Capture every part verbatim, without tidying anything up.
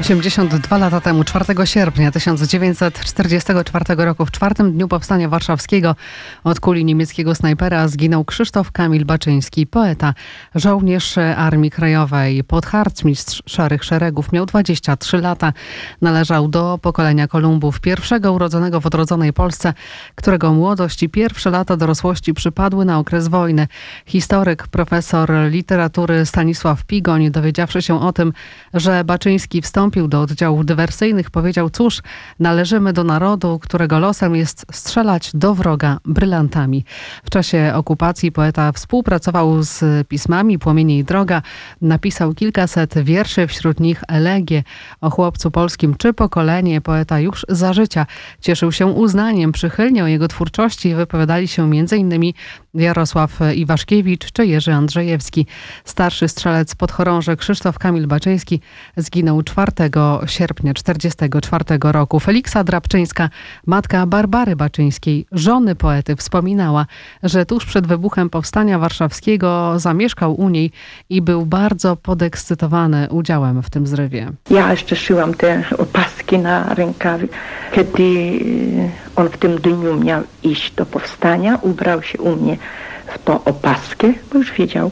osiemdziesiąt dwa lata temu, czwartego sierpnia tysiąc dziewięćset czterdziestego czwartego roku, w czwartym dniu Powstania Warszawskiego od kuli niemieckiego snajpera zginął Krzysztof Kamil Baczyński, poeta, żołnierz Armii Krajowej, podharcmistrz Szarych Szeregów. Miał dwadzieścia trzy lata. Należał do pokolenia Kolumbów, pierwszego urodzonego w odrodzonej Polsce, którego młodość i pierwsze lata dorosłości przypadły na okres wojny. Historyk, profesor literatury Stanisław Pigoń, dowiedziawszy się o tym, że Baczyński wstąpił do oddziałów dywersyjnych, powiedział: cóż, należymy do narodu, którego losem jest strzelać do wroga brylantami. W czasie okupacji poeta współpracował z pismami Płomienie i droga. Napisał kilkaset wierszy, wśród nich elegie o chłopcu polskim czy pokolenie. Poeta już za życia cieszył się uznaniem. Przychylnie o jego twórczości wypowiadali się m.in. Jarosław Iwaszkiewicz czy Jerzy Andrzejewski. Starszy strzelec podchorąży Krzysztof Kamil Baczyński zginął czwartego sierpnia czterdziestego czwartego roku. Feliksa Drabczyńska, matka Barbary Baczyńskiej, żony poety, wspominała, że tuż przed wybuchem Powstania Warszawskiego zamieszkał u niej i był bardzo podekscytowany udziałem w tym zrywie. Ja jeszcze szyłam te opaski na rękawy. Kiedy on w tym dniu miał iść do powstania, ubrał się u mnie w tą opaskę, bo już wiedział,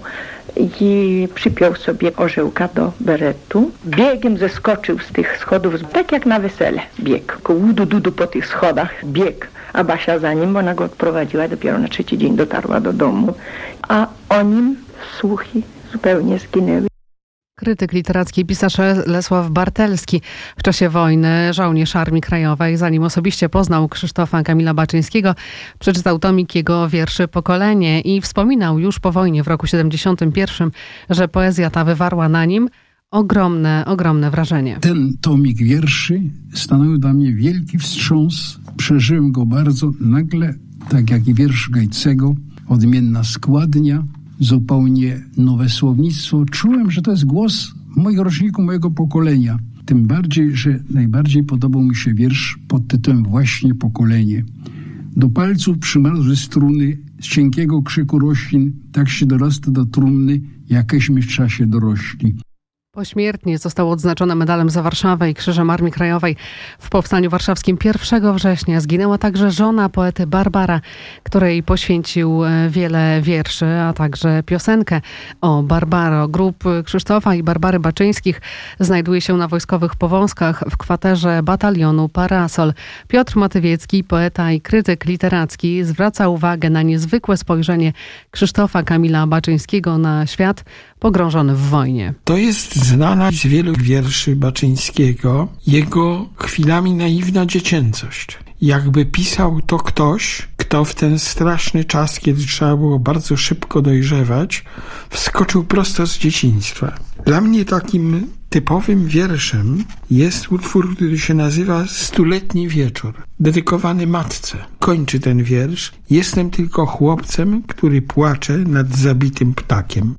i przypiął sobie orzełka do beretu. Biegiem zeskoczył z tych schodów, tak jak na wesele. Bieg. Łudu dudu po tych schodach. Bieg. A Basia za nim, bo ona go odprowadziła. Dopiero na trzeci dzień dotarła do domu. A o nim słuchy zupełnie zginęły. Krytyk literacki, pisarz Lesław Bartelski. W czasie wojny żołnierz Armii Krajowej, zanim osobiście poznał Krzysztofa Kamila Baczyńskiego, przeczytał tomik jego wierszy Pokolenie i wspominał już po wojnie w roku siedemdziesiątym pierwszym, że poezja ta wywarła na nim ogromne, ogromne wrażenie. Ten tomik wierszy stanowił dla mnie wielki wstrząs. Przeżyłem go bardzo nagle, tak jak i wiersz Gajcego, odmienna składnia, zupełnie nowe słownictwo. Czułem, że to jest głos moich roczników, mojego pokolenia. Tym bardziej, że najbardziej podobał mi się wiersz pod tytułem właśnie Pokolenie. Do palców przymarzły struny, z cienkiego krzyku roślin, tak się dorasta do trumny, jakeśmy w czasie dorośli. Pośmiertnie został odznaczony medalem za Warszawę i Krzyżem Armii Krajowej. W Powstaniu Warszawskim pierwszego września zginęła także żona poety Barbara, której poświęcił wiele wierszy, a także piosenkę o Barbaro. Grób Krzysztofa i Barbary Baczyńskich znajduje się na Wojskowych Powązkach w kwaterze batalionu Parasol. Piotr Matywiecki, poeta i krytyk literacki, zwraca uwagę na niezwykłe spojrzenie Krzysztofa Kamila Baczyńskiego na świat pogrążony w wojnie. To jest znana z wielu wierszy Baczyńskiego jego chwilami naiwna dziecięcość. Jakby pisał to ktoś, kto w ten straszny czas, kiedy trzeba było bardzo szybko dojrzewać, wskoczył prosto z dzieciństwa. Dla mnie takim typowym wierszem jest utwór, który się nazywa Stuletni wieczór, dedykowany matce. Kończy ten wiersz: jestem tylko chłopcem, który płacze nad zabitym ptakiem.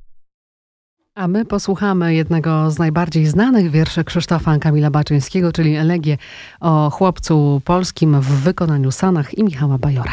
A my posłuchamy jednego z najbardziej znanych wierszy Krzysztofa Kamila Baczyńskiego, czyli elegię o chłopcu polskim w wykonaniu Sanach i Michała Bajora.